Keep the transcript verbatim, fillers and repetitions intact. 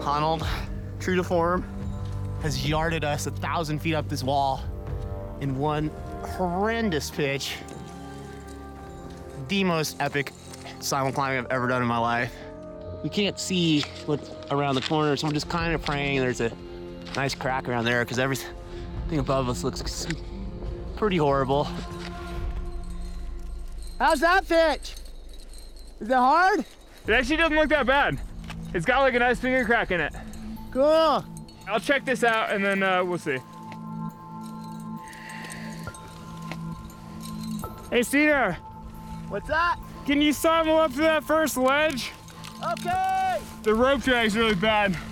Honnold, true to form, has yarded us a thousand feet up this wall in one horrendous pitch. The most epic silent climbing I've ever done in my life. We can't see what's around the corner, so I'm just kind of praying there's a nice crack around there because everything above us looks pretty horrible. How's that pitch? Is it hard? It actually doesn't look that bad. It's got like a nice finger crack in it. Cool. I'll check this out and then uh, we'll see. Hey, Cedar. What's that? Can you stumble up to that first ledge? Okay. The rope drag's really bad.